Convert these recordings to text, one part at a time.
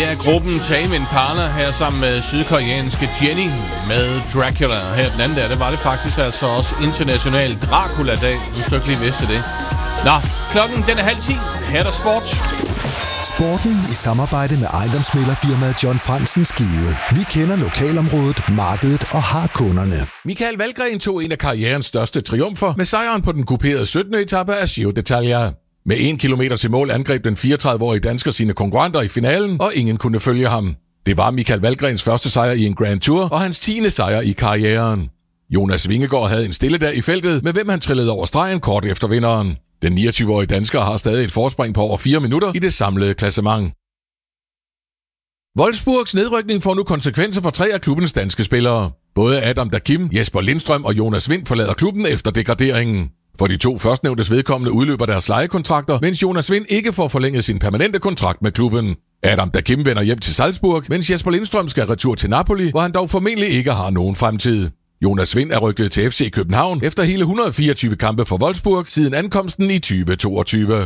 Det er gruppen Tame Impala her sammen med sydkoreanske Jenny med Dracula. Her den anden der, det var det faktisk altså også international Dracula-dag, hvis du ikke lige vidste det. Nå, klokken den er 9:30. Her er der sport. Sporten i samarbejde med ejendomsmæglerfirmaet John Fransen Skive. Vi kender lokalområdet, markedet og har kunderne. Michael Valgren tog en af karrierens største triumfer med sejren på den kuperede 17. etape af Giro d'Italia. Med 1 kilometer til mål angreb den 34-årige dansker sine konkurrenter i finalen, og ingen kunne følge ham. Det var Michael Valgrens første sejr i en Grand Tour og hans 10. sejr i karrieren. Jonas Vingegaard havde en stille dag i feltet, med hvem han trillede over stregen kort efter vinderen. Den 29-årige dansker har stadig et forspring på over 4 minutter i det samlede klassement. Wolfsburgs nedrykning får nu konsekvenser for 3 af klubbens danske spillere. Både Adam Dakim, Jesper Lindstrøm og Jonas Wind forlader klubben efter degraderingen. For de 2 førstnævntes vedkommende udløber deres lejekontrakter, mens Jonas Wind ikke får forlænget sin permanente kontrakt med klubben. Adam Dakim vender hjem til Salzburg, mens Jesper Lindstrøm skal retur til Napoli, hvor han dog formentlig ikke har nogen fremtid. Jonas Wind er rykket til FC København efter hele 124 kampe for Wolfsburg siden ankomsten i 2022.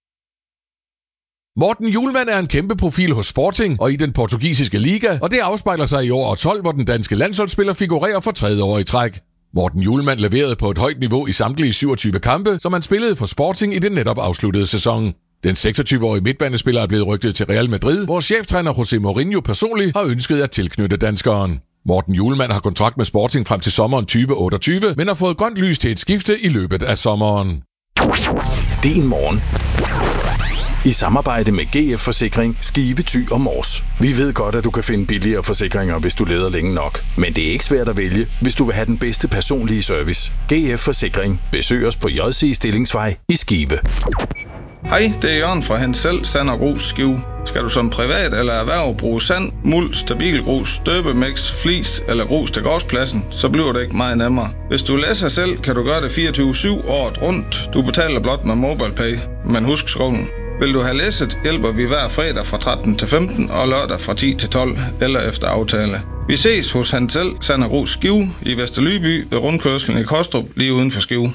Morten Hjulmand er en kæmpe profil hos Sporting og i den portugisiske liga, og det afspejler sig i år 12, hvor den danske landsholdsspiller figurerer for 3. år i træk. Morten Hjulmand leverede på et højt niveau i samtlige 27 kampe, som han spillede for Sporting i den netop afsluttede sæson. Den 26-årige midtbanespiller er blevet rygtet til Real Madrid, hvor cheftræner José Mourinho personligt har ønsket at tilknytte danskeren. Morten Hjulmand har kontrakt med Sporting frem til sommeren 2028, men har fået grønt lys til et skifte i løbet af sommeren. Din morgen. I samarbejde med GF Forsikring, Skive, Thy og Mors. Vi ved godt, at du kan finde billigere forsikringer, hvis du leder længe nok. Men det er ikke svært at vælge, hvis du vil have den bedste personlige service. GF Forsikring. Besøg os på JC Stillingsvej i Skive. Hej, det er Jørgen fra Hensel, Sand og Grus, Skive. Skal du som privat eller erhverv bruge sand, muld, stabilgrus, støbemix, flis eller grus til gårdspladsen, så bliver det ikke meget nemmere. Hvis du læser selv, kan du gøre det 24/7 året rundt. Du betaler blot med MobilePay, men husk skolen. Vil du have læsset, hjælper vi hver fredag fra 13 til 15 og lørdag fra 10 til 12 eller efter aftale. Vi ses hos Hensel, Sand og Grus, Skive i Vesterlyby ved rundkørslen i Kostrup lige uden for Skive.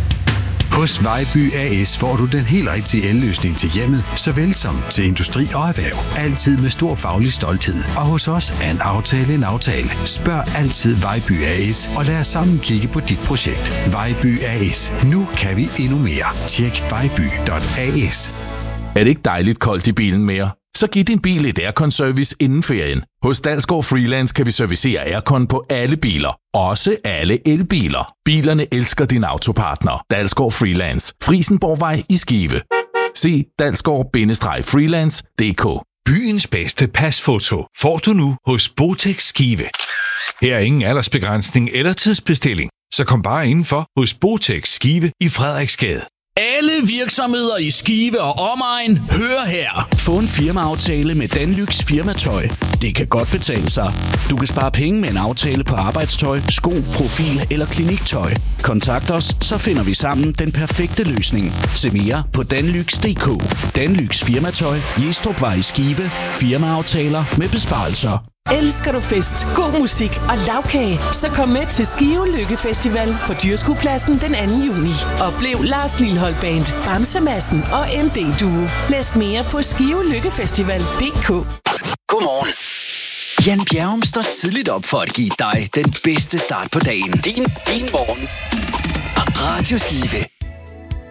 Hos Vejby AS får du den helt rigtige elløsning til hjemmet, såvel som til industri og erhverv. Altid med stor faglig stolthed. Og hos os er en aftale en aftale. Spørg altid Vejby AS og lad os sammen kigge på dit projekt. Vejby AS. Nu kan vi endnu mere. Tjek vejby.as. Er det ikke dejligt koldt i bilen mere? Så giv din bil et aircon-service inden ferien. Hos Dalsgaard Freelance kan vi servicere aircon på alle biler. Også alle elbiler. Bilerne elsker din autopartner. Dalsgaard Freelance. Frisenborgvej i Skive. Se dalsgaard-freelance.dk. Byens bedste pasfoto får du nu hos Botex Skive. Her er ingen aldersbegrænsning eller tidsbestilling, så kom bare indenfor hos Botex Skive i Frederiksgade. Alle virksomheder i Skive og omegn, hør her. Få en firmaaftale med Danlys Firmatøj. Det kan godt betale sig. Du kan spare penge med en aftale på arbejdstøj, sko, profil eller kliniktøj. Kontakt os, så finder vi sammen den perfekte løsning. Se mere på danlyx.dk. Danlys Firmatøj, Jestrupvej i Skive. Firmaaftaler med besparelser. Elsker du fest, god musik og lavkage, så kom med til Skive Lykkefestival på Dyrskuepladsen den 2. juni. Oplev Lars Lilholt Band, Bamsemassen og MD Duo. Læs mere på skivelykefestival.dk. Godmorgen. Jan Bjerrum står tidligt op for at give dig den bedste start på dagen. Din morgen. Radio Skive.